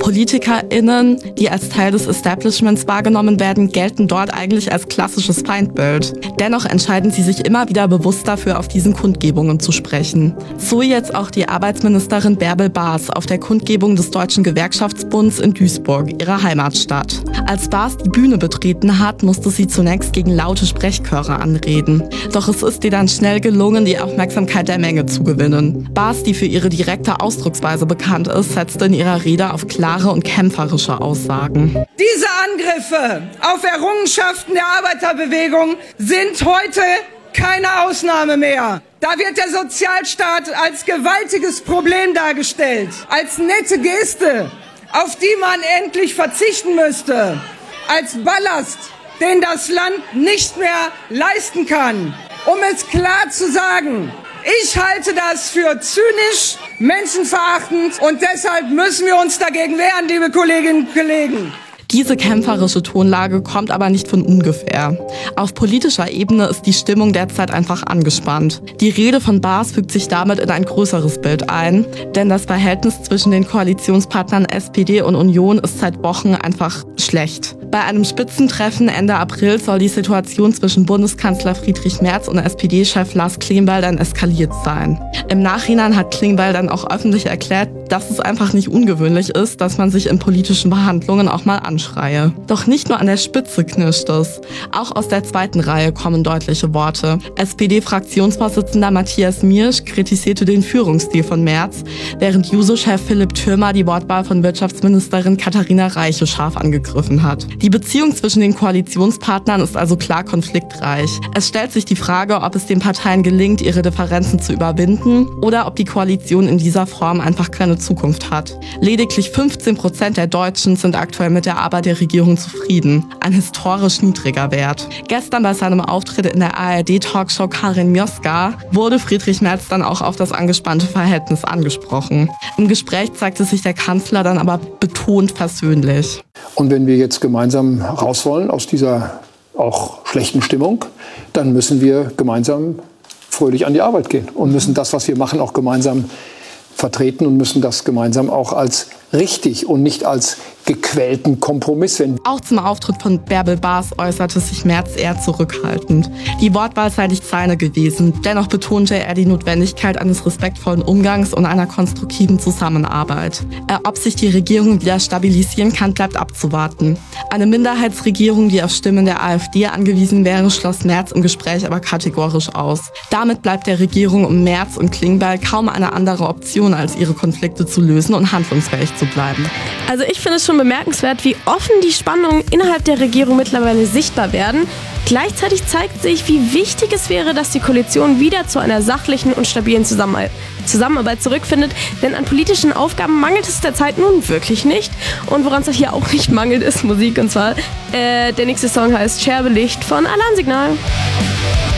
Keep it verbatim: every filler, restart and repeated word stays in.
PolitikerInnen, die als Teil des Establishments wahrgenommen werden, gelten dort eigentlich als klassisches Feindbild. Dennoch entscheiden sie sich immer wieder bewusst dafür, auf diesen Kundgebungen zu sprechen. So jetzt auch die Arbeitsministerin Bärbel Baas auf der Kundgebung des Deutschen Gewerkschaftsbunds in Duisburg, ihrer Heimatstadt. Als Baas die Bühne betreten hat, musste sie zunächst gegen laute Sprechchöre anreden. Doch es ist ihr dann schnell gelungen, die Aufmerksamkeit der Menge zu gewinnen. Baas, die für ihre direkte Ausdrucksweise bekannt ist, setzte in ihrer Rede auf klare und kämpferische Aussagen. Diese Angriffe auf Errungenschaften der Arbeiterbewegung sind heute keine Ausnahme mehr. Da wird der Sozialstaat als gewaltiges Problem dargestellt, als nette Geste, auf die man endlich verzichten müsste, als Ballast, den das Land nicht mehr leisten kann. Um es klar zu sagen, ich halte das für zynisch, menschenverachtend und deshalb müssen wir uns dagegen wehren, liebe Kolleginnen und Kollegen. Diese kämpferische Tonlage kommt aber nicht von ungefähr. Auf politischer Ebene ist die Stimmung derzeit einfach angespannt. Die Rede von Baas fügt sich damit in ein größeres Bild ein, denn das Verhältnis zwischen den Koalitionspartnern S P D und Union ist seit Wochen einfach schlecht. Bei einem Spitzentreffen Ende April soll die Situation zwischen Bundeskanzler Friedrich Merz und S P D-Chef Lars Klingbeil dann eskaliert sein. Im Nachhinein hat Klingbeil dann auch öffentlich erklärt, dass es einfach nicht ungewöhnlich ist, dass man sich in politischen Verhandlungen auch mal anschreie. Doch nicht nur an der Spitze knirscht es. Auch aus der zweiten Reihe kommen deutliche Worte. S P D-Fraktionsvorsitzender Matthias Miersch kritisierte den Führungsstil von Merz, während Juso-Chef Philipp Thürmer die Wortwahl von Wirtschaftsministerin Katharina Reiche scharf angegriffen hat. Die Beziehung zwischen den Koalitionspartnern ist also klar konfliktreich. Es stellt sich die Frage, ob es den Parteien gelingt, ihre Differenzen zu überwinden oder ob die Koalition in dieser Form einfach keine Zukunft hat. Lediglich fünfzehn Prozent der Deutschen sind aktuell mit der Arbeit der Regierung zufrieden. Ein historisch niedriger Wert. Gestern bei seinem Auftritt in der A R D-Talkshow Karin Mioska wurde Friedrich Merz dann auch auf das angespannte Verhältnis angesprochen. Im Gespräch zeigte sich der Kanzler dann aber betont versöhnlich. Und wenn wir jetzt gemeinsam raus wollen aus dieser auch schlechten Stimmung, dann müssen wir gemeinsam fröhlich an die Arbeit gehen und müssen das, was wir machen, auch gemeinsam vertreten und müssen das gemeinsam auch als richtig und nicht als gequälten Kompromiss. Wenn Auch zum Auftritt von Bärbel Baas äußerte sich Merz eher zurückhaltend. Die Wortwahl sei nicht seine gewesen. Dennoch betonte er die Notwendigkeit eines respektvollen Umgangs und einer konstruktiven Zusammenarbeit. Äh, ob sich die Regierung wieder stabilisieren kann, bleibt abzuwarten. Eine Minderheitsregierung, die auf Stimmen der AfD angewiesen wäre, schloss Merz im Gespräch aber kategorisch aus. Damit bleibt der Regierung um Merz und Klingbeil kaum eine andere Option, als ihre Konflikte zu lösen und handlungsfähig zu bleiben. Also ich finde es schon bemerkenswert, wie offen die Spannungen innerhalb der Regierung mittlerweile sichtbar werden. Gleichzeitig zeigt sich, wie wichtig es wäre, dass die Koalition wieder zu einer sachlichen und stabilen Zusammenarbeit zurückfindet. Denn an politischen Aufgaben mangelt es derzeit nun wirklich nicht. Und woran es hier auch nicht mangelt, ist Musik. Und zwar äh, der nächste Song heißt Scherbelicht von Alarmsignal.